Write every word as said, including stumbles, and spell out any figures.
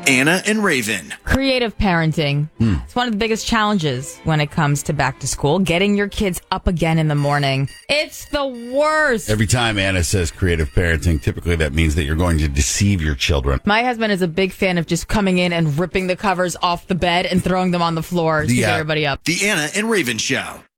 Anna and Raven. Creative parenting. Hmm. It's one of the biggest challenges when it comes to back to school. Getting your kids up again in the morning. It's the worst. Every time Anna says creative parenting, typically that means that you're going to deceive your children. My husband is a big fan of just coming in and ripping the covers off the bed and throwing them on the floor to The, get uh, everybody up. The Anna and Raven Show.